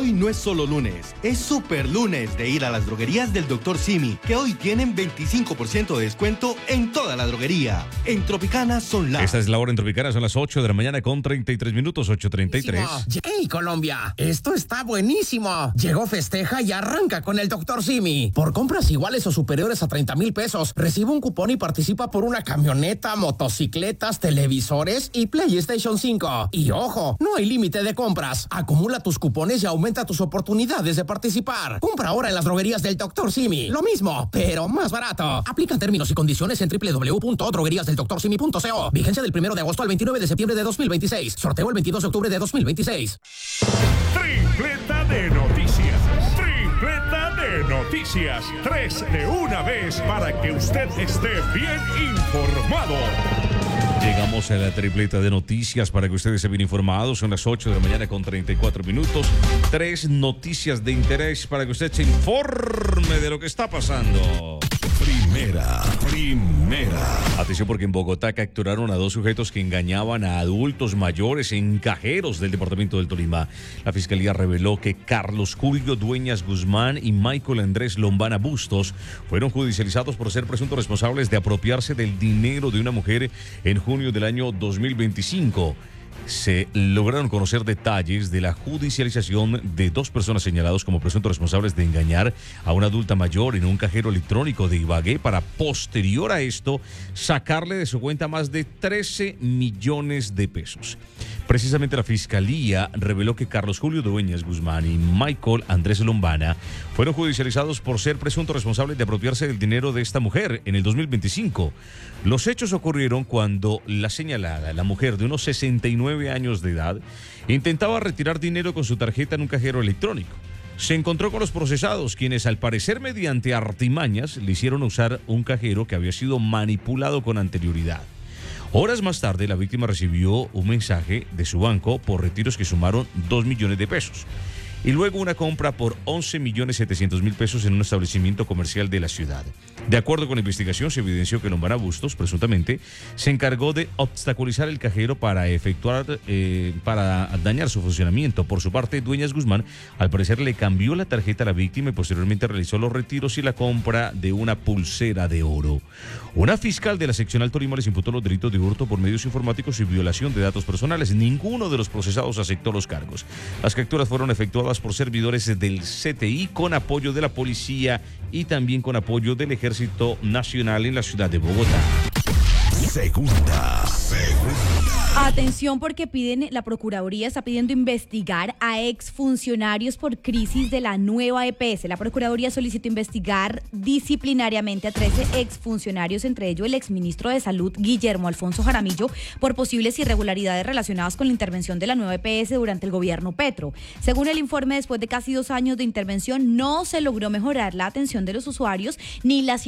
Hoy no es solo lunes, es super lunes de ir a las droguerías del Dr. Simi, que hoy tienen 25% de descuento en toda la droguería. En Tropicana son las... Esta es la hora en Tropicana, son las 8 de la mañana con 33 minutos, 8:33. ¡Hey, Colombia! Esto está buenísimo. Llegó Festeja y arranca con el Dr. Simi. Por compras iguales o superiores a 30,000 pesos, recibe un cupón y participa por una camioneta, motocicletas, televisores y PlayStation 5. Y ojo, no hay límite de compras. Acumula tus cupones y aumenta tus oportunidades de participar. Compra ahora en las droguerías del Dr. Simi. Lo mismo, pero más barato. Aplican términos y condiciones en www.drogueriasdeldoctorsimi.co. Vigencia del 1 de agosto al 29 de septiembre de 2026. Sorteo el 22 de octubre de 2026. Tripleta de noticias. Tripleta de noticias. 3 de una vez para que usted esté bien informado. Llegamos a la tripleta de noticias para que ustedes se bien informados. Son las 8 de la mañana con 34 minutos. 3 noticias de interés para que usted se informe de lo que está pasando. Primera. Atención, porque en Bogotá capturaron a 2 sujetos que engañaban a adultos mayores en cajeros del departamento del Tolima. La fiscalía reveló que Carlos Julio Dueñas Guzmán y Michael Andrés Lombana Bustos fueron judicializados por ser presuntos responsables de apropiarse del dinero de una mujer en junio del año 2025. Se lograron conocer detalles de la judicialización de 2 personas señalados como presuntos responsables de engañar a una adulta mayor en un cajero electrónico de Ibagué para, posterior a esto, sacarle de su cuenta más de 13 millones de pesos. Precisamente la fiscalía reveló que Carlos Julio Dueñas Guzmán y Michael Andrés Lombana fueron judicializados por ser presuntos responsables de apropiarse del dinero de esta mujer en el 2025. Los hechos ocurrieron cuando la señalada, la mujer de unos 69 años de edad, intentaba retirar dinero con su tarjeta en un cajero electrónico. Se encontró con los procesados, quienes al parecer mediante artimañas le hicieron usar un cajero que había sido manipulado con anterioridad. Horas más tarde, la víctima recibió un mensaje de su banco por retiros que sumaron 2 millones de pesos. Y luego una compra por 11.700.000 pesos en un establecimiento comercial de la ciudad. De acuerdo con la investigación, se evidenció que Lombana Bustos, presuntamente, se encargó de obstaculizar el cajero para dañar su funcionamiento. Por su parte, Dueñas Guzmán, al parecer, le cambió la tarjeta a la víctima y posteriormente realizó los retiros y la compra de una pulsera de oro. Una fiscal de la seccional Tolima les imputó los delitos de hurto por medios informáticos y violación de datos personales. Ninguno de los procesados aceptó los cargos. Las capturas fueron efectuadas por servidores del CTI con apoyo de la policía y también con apoyo del Ejército Nacional en la ciudad de Bogotá. Segunda. Atención, porque la Procuraduría está pidiendo investigar a exfuncionarios por crisis de la nueva EPS. La Procuraduría solicitó investigar disciplinariamente a 13 exfuncionarios, entre ellos el exministro de Salud, Guillermo Alfonso Jaramillo, por posibles irregularidades relacionadas con la intervención de la nueva EPS durante el gobierno Petro. Según el informe, después de casi 2 años de intervención, no se logró mejorar la atención de los usuarios ni la